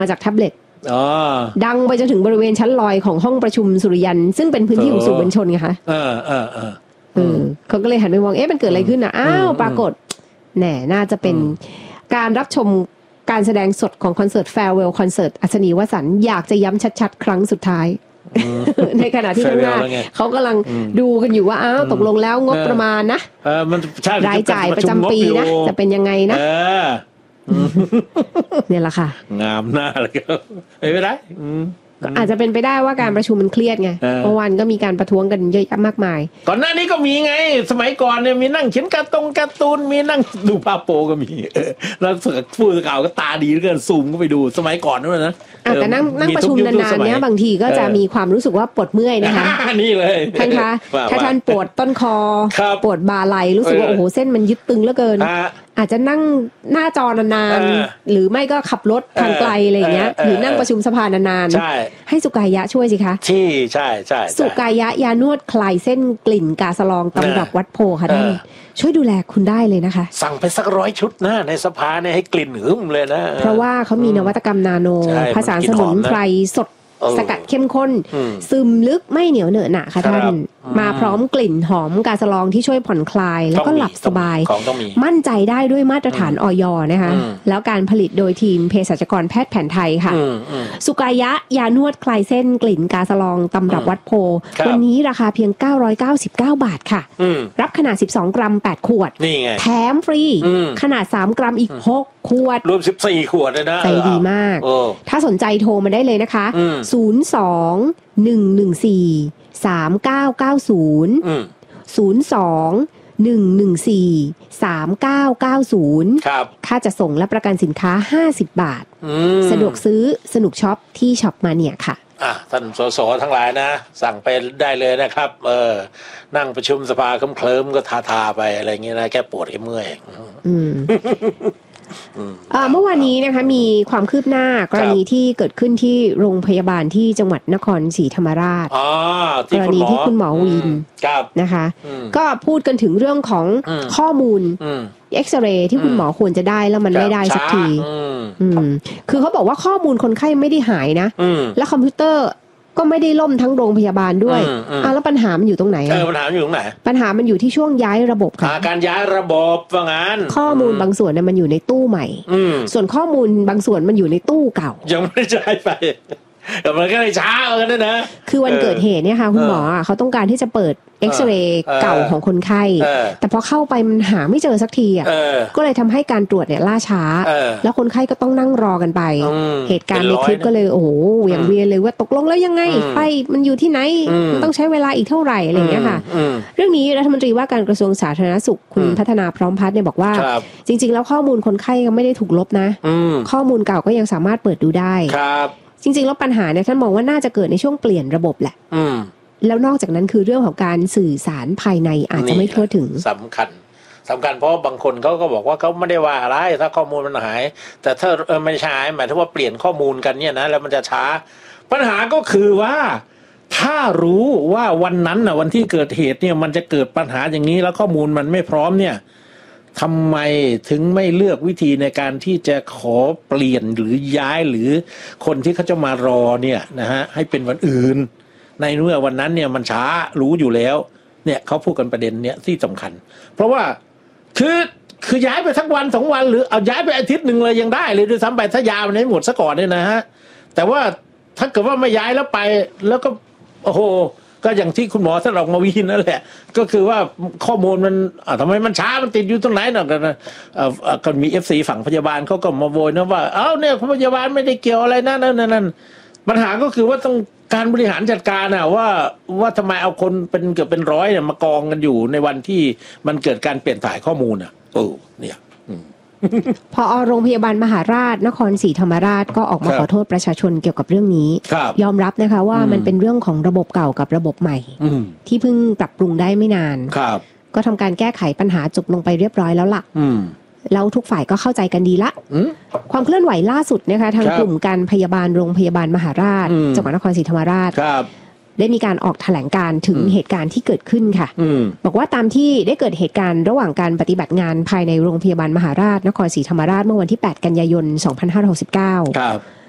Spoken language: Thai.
มาจากแท็บเล็ตดังไปจนถึงบริเวณชั้นลอยของห้องประชุมสุริยันซึ่งเป็นพื้นที่ของสื่อมวลชนไงคะเขาก็เลยหันไปมองมันเกิดอะไรขึ้นนะอ้าวปรากฏน่าจะเป็นการรับชมการแสดงสดของคอนเสิร์ต Farewell คอนเสิร์ตอัศนีวสันต์อยากจะย้ำชัดๆครั้งสุดท้ายในขณะที่ข้างหน้าเขากำลังดูกันอยู่ว่าอ้าวตกลงแล้วงบประมาณนะรายจ่ายประจำปีนะจะเป็นยังไงนะเนี่ยแหละค่ะงามหน้าเลยก็ไม่ได้อาจจะเป็นไปได้ว่าการประชุมมันเครียดไงเมื่อวานก็มีการประท้วงกันเยอะแยะมากมายก่อนหน้านี้ก็มีไงสมัยก่อนเนี่ยมีนั่งเขียนการ์ตูนมีนั่งดูภาพโปก็มีแล้วผู้สื่อข่าวก็ตาดีเหลือเกินซูมก็ไปดูสมัยก่อนด้วยนะแต่นั่งประชุมนานๆเนี่ยบางทีก็จะมีความรู้สึกว่าปวดเมื่อยนะคะนี่เลยท่านคะถ้าท่านปวดต้นคอปวดบ่าไหล่รู้สึกว่าโอ้โหเส้นมันยึดตึงเหลือเกินอาจจะนั่งหน้าจอนานๆหรือไม่ก็ขับรถทางไกลอะไรอย่างเงี้ยหรือนั่งประชุมสภานานๆให้สุกายะช่วยสิคะใช่สุกายะยานวดคลายเส้นกลิ่นกาสลองตำรับวัดโพค่ะท่านช่วยดูแลคุณได้เลยนะคะสั่งไปสัก100 ชุดนะในสภาเนี่ยให้กลิ่นหึมเลยนะเพราะว่าเขามีนวัตกรรมนาโนผสานสมุนไพรสดสกัดเข้มข้นซึมลึกไม่เหนียวเหนอะหนะค่ะท่านมาพร้อมกลิ่นหอมกาสลองที่ช่วยผ่อนคลายแล้วก็หลับสบายมั่นใจได้ด้วยมาตรฐานอย.นะคะแล้วการผลิตโดยทีมเภสัชกรแพทย์แผนไทยค่ะสุกายะยานวดคลายเส้นกลิ่นกาสลองตำรับวัดโพวันนี้ราคาเพียง999 บาทค่ะรับขนาด12 กรัม8 ขวดแถมฟรีขนาด3 กรัมอีก6 ขวดรวม14 ขวดเลยนะใจดีมากถ้าสนใจโทรมาได้เลยนะคะ02-114-3990 ครับค่าจะส่งและประกันสินค้า50 บาทสะดวกซื้อสนุกช็อปที่ช็อปมาเนี่ยค่ะท่านสสทั้งหลายนะสั่งไปได้เลยนะครับนั่งประชุมสภาเคลิ้มก็ทาไปอะไรเงี้ยนะแก้ปวดแก้เมื่อยเมื่อวานนี้นะคะมีความคืบหน้ากรณีที่เกิดขึ้นที่โรงพยาบาลที่จังหวัดนครศรีธรรมราชกรณีที่คุณหมอวินนะคะก็พูดกันถึงเรื่องของข้อมูลเอ็กซเรย์ที่คุณหมอควรจะได้แล้วมันไม่ได้สักทีคือเขาบอกว่าข้อมูลคนไข้ไม่ได้หายนะแล้วคอมพิวเตอร์ก็ไม่ได้ล่มทั้งโรงพยาบาลด้วยแล้วปัญหามันอยู่ตรงไหนปัญหาอยู่ตรงไหนปัญหามันอยู่ที่ช่วงย้ายระบบค่ะการย้ายระบบว่างั้นข้อมูลบางส่วนเนี่ยมันอยู่ในตู้ใหม่ส่วนข้อมูลบางส่วนมันอยู่ในตู้เก่ายังไม่ได้ย้ายไปแต่มันก็เลยช้ากันนะคือวันเกิดเหตุเนี่ยค่ะคุณหมอเขาต้องการที่จะเปิดเอ็กซเรย์เก่าของคนไข้แต่พอเข้าไปมันหาไม่เจอสักทีก็เลยทำให้การตรวจเนี่ยล่าช้าแล้วคนไข้ก็ต้องนั่งรอกันไปเหตุการณ์ในคลิปก็เลยโอ้โหอย่างเวียนเลยว่าตกลงแล้วยังไงไข้มันอยู่ที่ไหนต้องใช้เวลาอีกเท่าไหร่อะไรอย่างเงี้ยค่ะเรื่องนี้รัฐมนตรีว่าการกระทรวงสาธารณสุขคุณพัฒนาพร้อมพัฒน์เนี่ยบอกว่าจริงๆแล้วข้อมูลคนไข้ก็ไม่ได้ถูกลบนะข้อมูลเก่าก็ยังสามารถเปิดดูได้จริงๆแล้วปัญหาเนี่ยท่านมองว่าน่าจะเกิดในช่วงเปลี่ยนระบบแหละแล้วนอกจากนั้นคือเรื่องของการสื่อสารภายในอาจจะไม่ทั่วถึงสำคัญเพราะบางคนเขาก็บอกว่าเขาไม่ได้ว่าอะไรถ้าข้อมูลมันหายแต่ถ้าไม่ใช่หมายถึงว่าเปลี่ยนข้อมูลกันเนี่ยนะแล้วมันจะช้าปัญหาก็คือว่าถ้ารู้ว่าวันนั้นน่ะวันที่เกิดเหตุเนี่ยมันจะเกิดปัญหาอย่างนี้แล้วข้อมูลมันไม่พร้อมเนี่ยทำไมถึงไม่เลือกวิธีในการที่จะขอเปลี่ยนหรือย้ายหรือคนที่เขาจะมารอเนี่ยนะฮะให้เป็นวันอื่นในเมื่อวันนั้นเนี่ยมันช้ารู้อยู่แล้วเนี่ยเขาพูดกันประเด็นเนี้ยที่สำคัญเพราะว่าคือย้ายไปสักวัน2 วันหรือเอาย้ายไปอาทิตย์นึงเลยยังได้เลยด้วยซ้ำไปถ้ายาวมันให้หมดซะก่อนเนี่ยนะฮะแต่ว่าถ้าเกิดว่าไม่ย้ายแล้วไปแล้วก็โอ้โหก็อย่างที่คุณหมอท่านออกมาวินนั่นแหละก็คือว่าข้อมูลมันทำไมมันช้ามันติดอยู่ตรงไหนหน่อยกันนะก็มี FC ฝั่งพยาบาลเขาก็มาโวยนะว่าเนี่ยพยาบาลไม่ได้เกี่ยวอะไรนั่นปัญหาก็คือว่าต้องการบริหารจัดการว่าทำไมเอาคนเป็นเกือบเป็นร้อยเนี่ยมากองกันอยู่ในวันที่มันเกิดการเปลี่ยนถ่ายข้อมูลเนี่ยพอโรงพยาบาลมหาราชนครศรีธรรมราชก็ออกมาขอโทษประชาชนเกี่ยวกับเรื่องนี้ยอมรับนะคะว่ามันเป็นเรื่องของระบบเก่ากับระบบใหม่ที่เพิ่งปรับปรุงได้ไม่นานก็ทำการแก้ไขปัญหาจบลงไปเรียบร้อยแล้วล่ะแล้วทุกฝ่ายก็เข้าใจกันดีละความเคลื่อนไหวล่าสุดนะคะทางกลุ่มการพยาบาลโรงพยาบาลมหาราชจังหวัดนครศรีธรรมราชได้มีการออกแถลงการถึงเหตุการณ์ที่เกิดขึ้นค่ะบอกว่าตามที่ได้เกิดเหตุการณ์ระหว่างการปฏิบัติงานภายในโรงพยาบาลมหาราชนครศรีธรรมราชเมื่อวันที่8 กันยายน 2569